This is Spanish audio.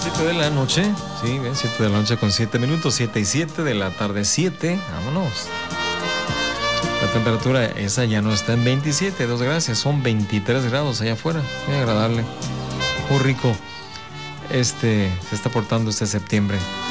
7 de la noche, sí, 7 de la noche con 7 minutos, 7 y 7 de la tarde, 7, vámonos. La temperatura esa ya no está en 27, 2 gracias, son 23 grados allá afuera, muy agradable, muy rico. Se está portando este septiembre.